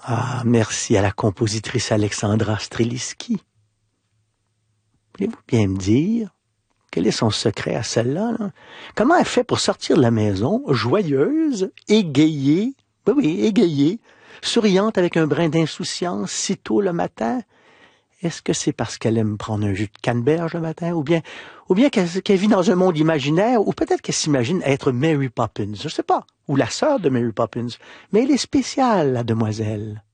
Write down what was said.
Ah, merci à la compositrice Alexandra Streliski. Voulez-vous bien me dire quel est son secret à celle-là, là? Comment elle fait pour sortir de la maison, joyeuse, égayée, oui, égayée, souriante avec un brin d'insouciance si tôt le matin? Est-ce que c'est parce qu'elle aime prendre un jus de canneberge le matin, ou bien qu'elle vit dans un monde imaginaire, ou peut-être qu'elle s'imagine être Mary Poppins, je sais pas, ou la sœur de Mary Poppins. Mais elle est spéciale, la demoiselle.